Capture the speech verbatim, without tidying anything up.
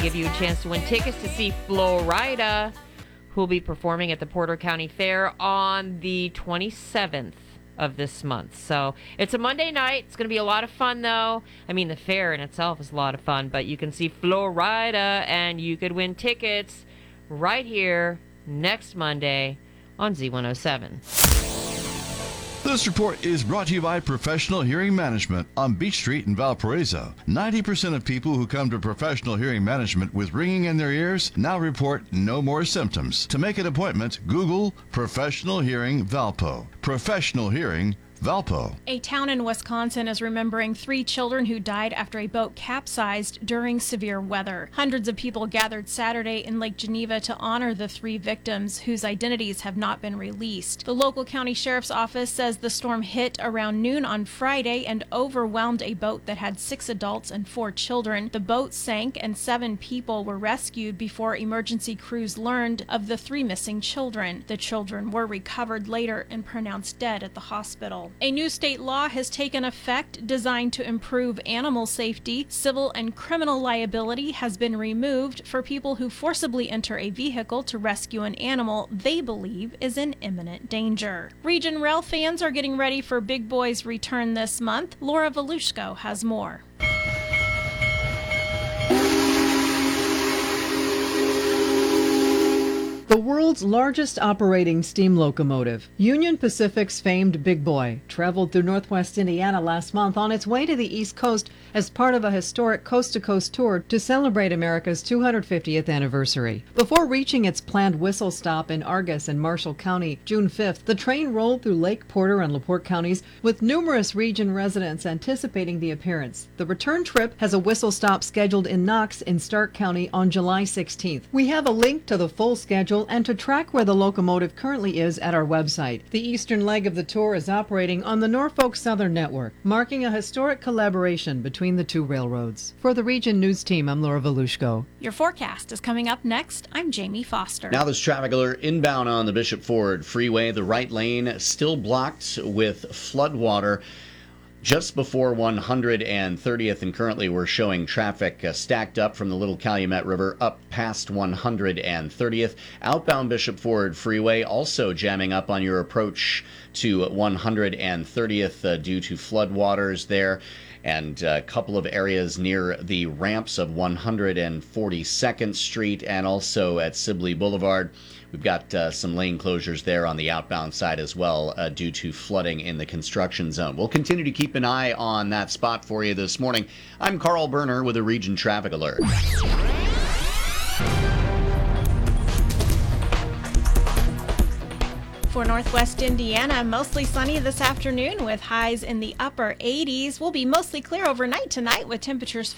give you a chance to win tickets to see Flo Rida, who will be performing at the Porter County Fair on the twenty-seventh of this month. So it's a Monday night. It's going to be a lot of fun, though. I mean, the fair in itself is a lot of fun, but you can see Flo Rida, and you could win tickets right here next Monday on Z one oh seven. This report is brought to you by Professional Hearing Management on Beach Street in Valparaiso. ninety percent of people who come to Professional Hearing Management with ringing in their ears now report no more symptoms. To make an appointment, Google Professional Hearing Valpo. Professional Hearing Valpo. A town in Wisconsin is remembering three children who died after a boat capsized during severe weather. Hundreds of people gathered Saturday in Lake Geneva to honor the three victims whose identities have not been released. The local county sheriff's office says the storm hit around noon on Friday and overwhelmed a boat that had six adults and four children. The boat sank and seven people were rescued before emergency crews learned of the three missing children. The children were recovered later and pronounced dead at the hospital. A new state law has taken effect designed to improve animal safety. Civil and criminal liability has been removed for people who forcibly enter a vehicle to rescue an animal they believe is in imminent danger. Region Rail fans are getting ready for Big Boy's return this month. Laura Volushko has more. The world's largest operating steam locomotive, Union Pacific's famed Big Boy, traveled through Northwest Indiana last month on its way to the East Coast as part of a historic coast-to-coast tour to celebrate America's two hundred fiftieth anniversary. Before reaching its planned whistle stop in Argus and Marshall County June fifth, the train rolled through Lake Porter and LaPorte counties with numerous region residents anticipating the appearance. The return trip has a whistle stop scheduled in Knox in Stark County on July sixteenth. We have a link to the full schedule and to track where the locomotive currently is at our website. The eastern leg of the tour is operating on the Norfolk Southern Network, marking a historic collaboration between the two railroads. For the Region News Team, I'm Laura Volushko. Your forecast is coming up next. I'm Jamie Foster. Now this traffic alert inbound on the Bishop Ford Freeway. The right lane still blocked with flood water just before one hundred thirtieth, and currently we're showing traffic uh, stacked up from the Little Calumet River up past one hundred thirtieth. Outbound Bishop Ford Freeway also jamming up on your approach to one hundred thirtieth uh, due to floodwaters there, and a couple of areas near the ramps of one hundred forty-second Street and also at Sibley Boulevard. We've got uh, some lane closures there on the outbound side as well uh, due to flooding in the construction zone. We'll continue to keep an eye on that spot for you this morning. I'm Carl Berner with a Region Traffic Alert. For Northwest Indiana, mostly sunny this afternoon with highs in the upper eighties. We'll be mostly clear overnight tonight with temperatures